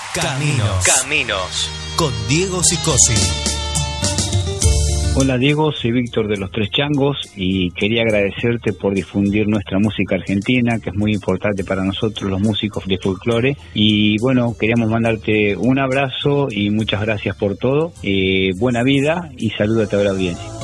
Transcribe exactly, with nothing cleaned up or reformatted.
Caminos. Caminos. Con Diego Sicosi. Hola Diego, soy Víctor de Los Tres Changos y quería agradecerte por difundir nuestra música argentina, que es muy importante para nosotros los músicos de folclore. Y bueno, queríamos mandarte un abrazo y muchas gracias por todo. Eh, buena vida y salud a toda la audiencia.